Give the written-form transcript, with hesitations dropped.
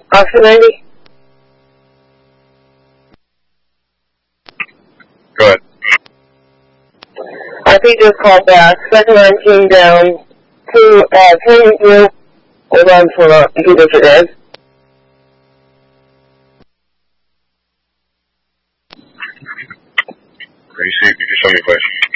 Option 90. Go ahead. RP just called back. Second line came down to training through. Hold on for a computer for guys. You can show me a question.